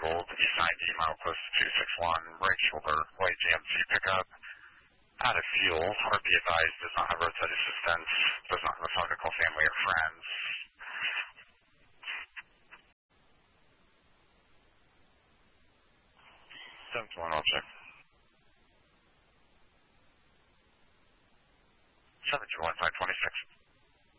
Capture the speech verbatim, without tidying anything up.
disabled, East ninety, milepost two six one, right shoulder, white G M C pickup, out of fuel, or be advised, does not have roadside assistance, does not have a phone to call family or friends. seven two one, I'll check. seven two one, five twenty-six.